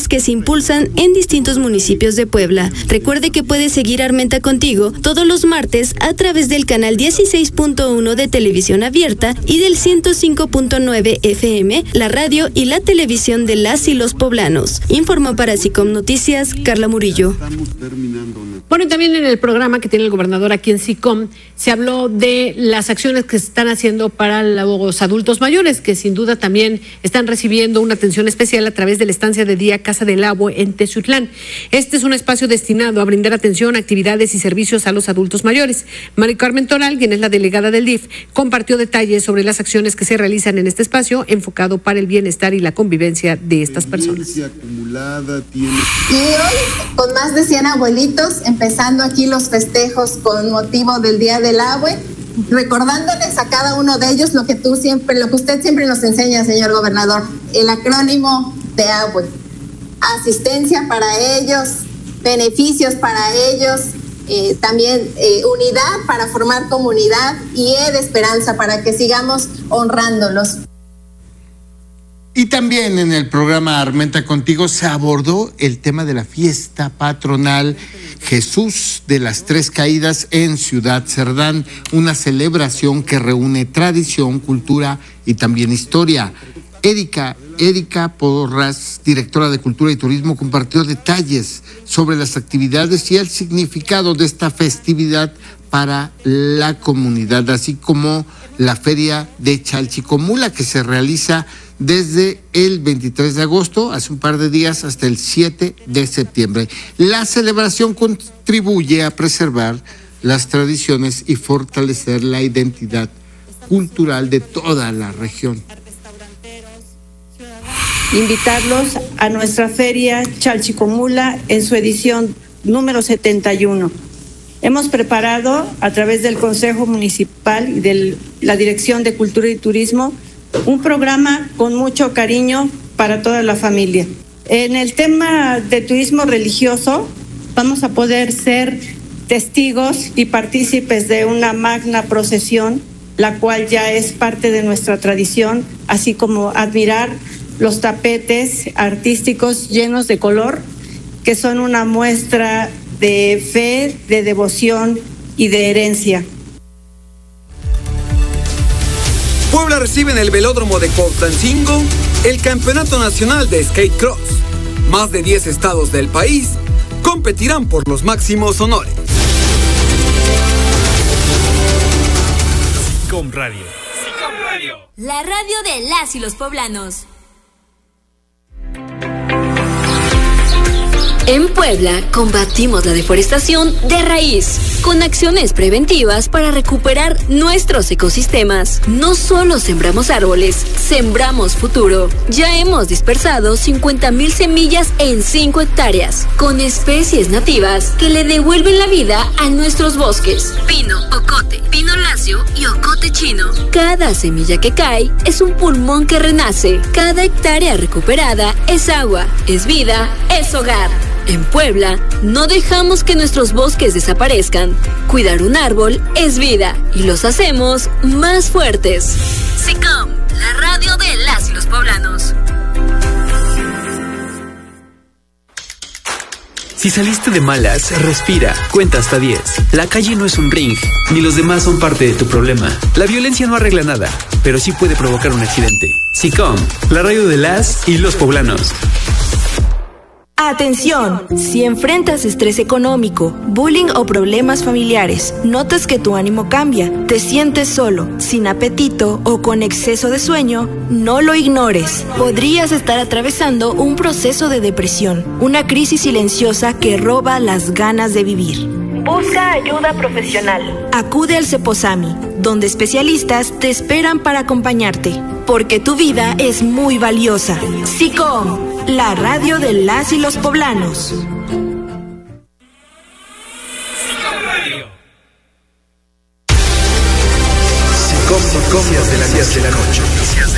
actividades que se impulsan en distintos municipios de Puebla. Recuerde que puede seguir Armenta Contigo todos los martes a través del canal 16.1 de Televisión Abierta y del 105.9 FM, la radio y la televisión de las y los poblanos. Informó para SICOM Noticias, Carla Murillo. Bueno, y también en el programa que tiene el gobernador aquí en SICOM se habló de las acciones que se están haciendo para los adultos mayores, que sin duda también están recibiendo una atención especial a través de la estancia de día Casa del Agua en Tezuitlán. Este es un espacio destinado a brindar atención, actividades y servicios a los adultos mayores. Mari Carmen Toral, quien es la delegada del DIF, compartió detalles sobre las acciones que se realizan en este espacio enfocado para el bienestar y la convivencia de estas personas. Y hoy, con más de 100 abuelitos, empezando aquí los festejos con motivo del Día del Agua, recordándoles a cada uno de ellos lo que usted siempre nos enseña, señor gobernador, el acrónimo de AGUE: asistencia para ellos, beneficios para ellos, también unidad para formar comunidad y de esperanza para que sigamos honrándolos. Y también en el programa Armenta Contigo se abordó el tema de la fiesta patronal Jesús de las Tres Caídas en Ciudad Cerdán, una celebración que reúne tradición, cultura y también historia. Erika Porras, directora de Cultura y Turismo, compartió detalles sobre las actividades y el significado de esta festividad para la comunidad, así como la Feria de Chalchicomula, que se realiza desde el 23 de agosto, hace un par de días, hasta el 7 de septiembre. La celebración contribuye a preservar las tradiciones y fortalecer la identidad cultural de toda la región. Invitarlos a nuestra Feria Chalchicomula en su edición número 71. Hemos preparado, a través del Consejo Municipal y de la Dirección de Cultura y Turismo, un programa con mucho cariño para toda la familia. En el tema de turismo religioso, vamos a poder ser testigos y partícipes de una magna procesión, la cual ya es parte de nuestra tradición, así como admirar los tapetes artísticos llenos de color, que son una muestra de fe, de devoción y de herencia. Puebla recibe en el velódromo de Cuautlancingo el Campeonato Nacional de Skate Cross. Más de 10 estados del país competirán por los máximos honores. SICOM Radio. La radio de las y los poblanos. En Puebla combatimos la deforestación de raíz con acciones preventivas para recuperar nuestros ecosistemas. No solo sembramos árboles, sembramos futuro. Ya hemos dispersado 50,000 semillas en 5 hectáreas, con especies nativas que le devuelven la vida a nuestros bosques. Pino, ocote, pino lacio y ocote chino. Cada semilla que cae es un pulmón que renace. Cada hectárea recuperada es agua, es vida, es hogar. En Puebla, no dejamos que nuestros bosques desaparezcan. Cuidar un árbol es vida y los hacemos más fuertes. SICOM, la radio de las y los poblanos. Si saliste de malas, respira, cuenta hasta 10. La calle no es un ring, ni los demás son parte de tu problema. La violencia no arregla nada, pero sí puede provocar un accidente. SICOM, la radio de las y los poblanos. Atención, si enfrentas estrés económico, bullying o problemas familiares, notas que tu ánimo cambia, te sientes solo, sin apetito o con exceso de sueño, no lo ignores. Podrías estar atravesando un proceso de depresión, una crisis silenciosa que roba las ganas de vivir. Busca ayuda profesional. Acude al Ceposami, donde especialistas te esperan para acompañarte, porque tu vida es muy valiosa. SICOM, la radio de las y los poblanos. SICOM, noticias de las 10 de la noche.